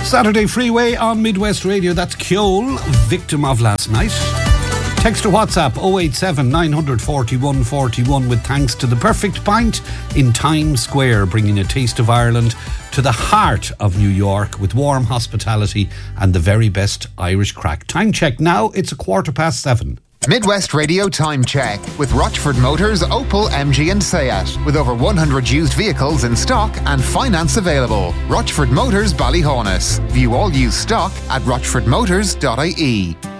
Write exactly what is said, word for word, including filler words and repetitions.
Saturday Freeway on Midwest Radio. That's Kjol, victim of last night. Text or WhatsApp oh eight seven, nine four one, four one with thanks to the Perfect Pint in Times Square, bringing a taste of Ireland to the heart of New York with warm hospitality and the very best Irish crack. Time check now, it's a quarter past seven. Midwest Radio Time Check with Rochford Motors, Opel, M G and Seat. With over one hundred used vehicles in stock and finance available. Rochford Motors, Ballyhonus. View all used stock at rochford motors dot I E.